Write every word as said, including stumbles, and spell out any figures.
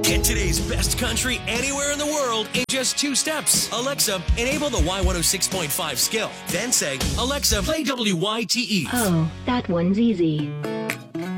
Get today's best country anywhere in the world in just two steps. Alexa, enable the Y one oh six point five skill. Then say, Alexa, play W Y T E. Oh, that one's easy.